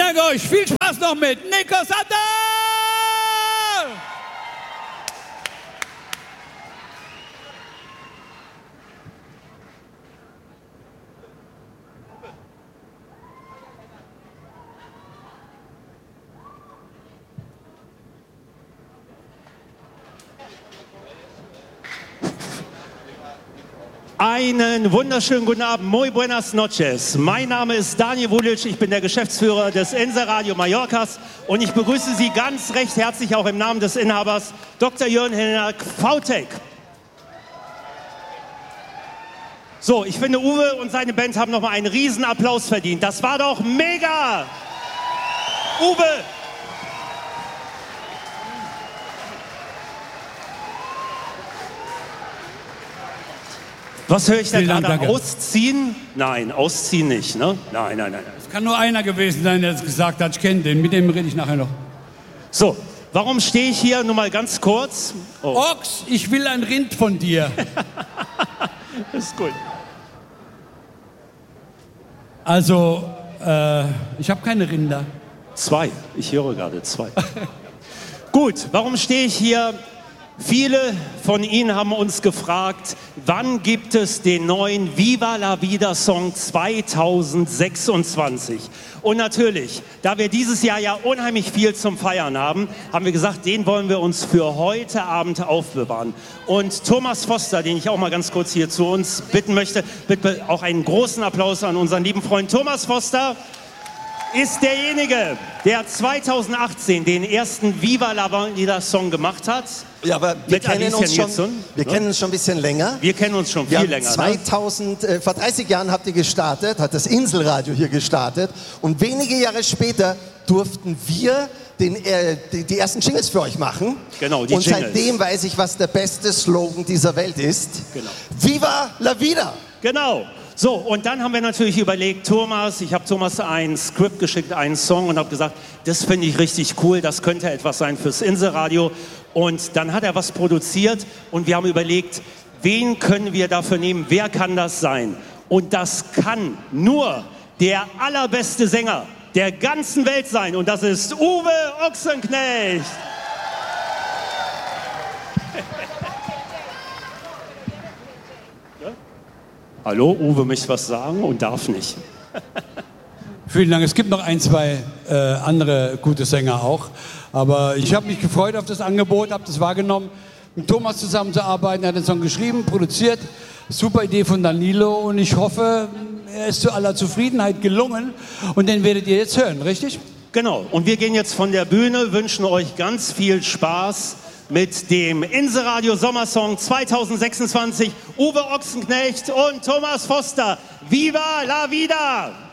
danke euch. Viel Spaß noch mit Nico Santos! Einen wunderschönen guten Abend, muy buenas noches. Mein Name ist Daniel Vulic, ich bin der Geschäftsführer des Inselradio Mallorcas und ich begrüße Sie ganz recht herzlich auch im Namen des Inhabers Dr. Jörn Henneck, VTech. So, ich finde, Uwe und seine Band haben nochmal einen riesen Applaus verdient. Das war doch mega! Uwe! Was höre ich da gerade? Dank, Ausziehen? Nein, ausziehen nicht, ne? Nein. Es kann nur einer gewesen sein, der es gesagt hat. Ich kenne den. Mit dem rede ich nachher noch. So, warum stehe ich hier? Nur mal ganz kurz. Oh. Ochs, ich will ein Rind von dir. Ist gut. Also, ich habe keine Rinder. 2. Ich höre gerade 2. Gut, warum stehe ich hier? Viele von Ihnen haben uns gefragt, wann gibt es den neuen Viva la Vida Song 2026? Und natürlich, da wir dieses Jahr ja unheimlich viel zum Feiern haben, haben wir gesagt, den wollen wir uns für heute Abend aufbewahren. Und Thomas Foster, den ich auch mal ganz kurz hier zu uns bitten möchte, bitte auch einen großen Applaus an unseren lieben Freund Thomas Foster, ist derjenige, der 2018 den ersten Viva la Vida Song gemacht hat. Ja, aber wir kennen uns schon ein bisschen länger. Wir kennen uns schon viel länger. Vor 30 Jahren habt ihr gestartet, hat das Inselradio hier gestartet und wenige Jahre später durften wir die ersten Jingles für euch machen. Genau, die und Jingles. Seitdem weiß ich, was der beste Slogan dieser Welt ist. Genau. Viva la Vida! Genau. So, und dann haben wir natürlich überlegt, ich habe Thomas ein Skript geschickt, einen Song und habe gesagt, das finde ich richtig cool, das könnte etwas sein fürs Inselradio. Und dann hat er was produziert und wir haben überlegt, wen können wir dafür nehmen, wer kann das sein? Und das kann nur der allerbeste Sänger der ganzen Welt sein und das ist Uwe Ochsenknecht. Hallo, Uwe möchte was sagen und darf nicht. Vielen Dank. Es gibt noch ein, zwei andere gute Sänger auch. Aber ich habe mich gefreut auf das Angebot, habe das wahrgenommen, mit Thomas zusammenzuarbeiten. Er hat den Song geschrieben, produziert. Super Idee von Danilo und ich hoffe, er ist zu aller Zufriedenheit gelungen. Und den werdet ihr jetzt hören, richtig? Genau. Und wir gehen jetzt von der Bühne, wünschen euch ganz viel Spaß mit dem Inselradio Sommersong 2026. Uwe Ochsenknecht und Thomas Foster. Viva la Vida!